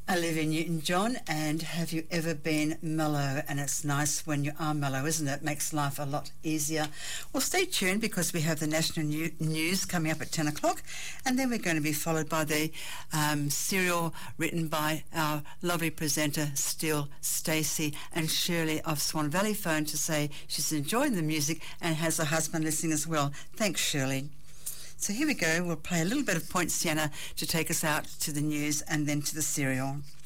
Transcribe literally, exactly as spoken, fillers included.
Olivia Newton-John, and have you ever been mellow? And it's nice when you are mellow, isn't it? It makes life a lot easier. Well, stay tuned because we have the national new- news coming up at ten o'clock, and then we're going to be followed by the um, serial written by our lovely presenter, Steele Stacey, and Shirley of Swan Valley phone to say she's enjoying the music and has her husband listening as well. Thanks, Shirley. So here we go. We'll play a little bit of Poinciana to take us out to the news and then to the serial.